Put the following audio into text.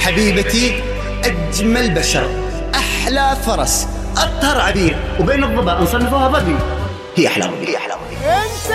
حبيبتي أجمل بشر، أحلى فرس، أطهر عبير، وبين الظبا نصنفوها ظبي، هي أحلى ظبي.